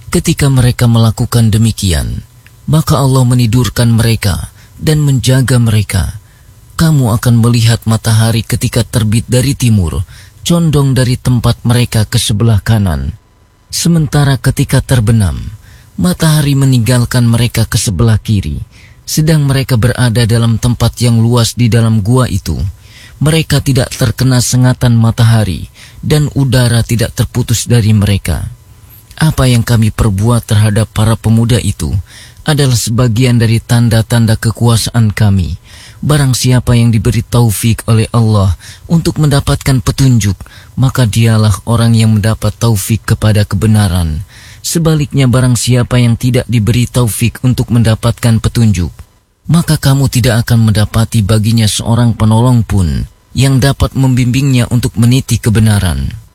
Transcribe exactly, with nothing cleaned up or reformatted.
Ketika mereka melakukan demikian, maka Allah menidurkan mereka dan menjaga mereka. Kamu akan melihat matahari ketika terbit dari timur, condong dari tempat mereka ke sebelah kanan. Sementara ketika terbenam, matahari meninggalkan mereka ke sebelah kiri. Sedang mereka berada dalam tempat yang luas di dalam gua itu. Mereka tidak terkena sengatan matahari dan udara tidak terputus dari mereka. Apa yang kami perbuat terhadap para pemuda itu adalah sebagian dari tanda-tanda kekuasaan kami. Barang siapa yang diberi taufik oleh Allah untuk mendapatkan petunjuk, maka dialah orang yang mendapat taufik kepada kebenaran. Sebaliknya, barang siapa yang tidak diberi taufik untuk mendapatkan petunjuk, maka kamu tidak akan mendapati baginya seorang penolong pun yang dapat membimbingnya untuk meniti kebenaran.